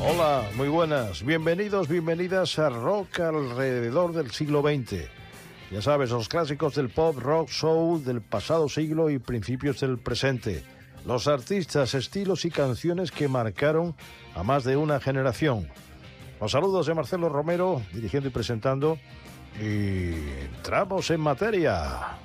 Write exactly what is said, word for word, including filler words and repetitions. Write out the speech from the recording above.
Hola, muy buenas. Bienvenidos, bienvenidas a Rock alrededor del siglo veinte. Ya sabes, los clásicos del pop, rock, soul del pasado siglo y principios del presente. Los artistas, estilos y canciones que marcaron a más de una generación. Los saludos de Marcelo Romero, dirigiendo y presentando. Y entramos en materia.